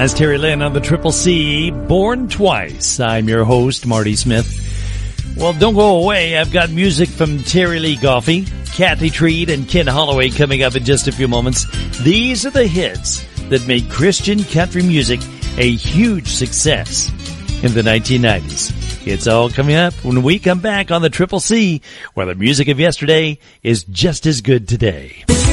As Terry Lynn on the Triple C, Born Twice. I'm your host, Marty Smith. Well, don't go away. I've got music from Terry Lee Goffey, Kathy Treat, and Ken Holloway coming up in just a few moments. These are the hits that made Christian country music a huge success in the 1990s. It's all coming up when we come back on the Triple C, where the music of yesterday is just as good today.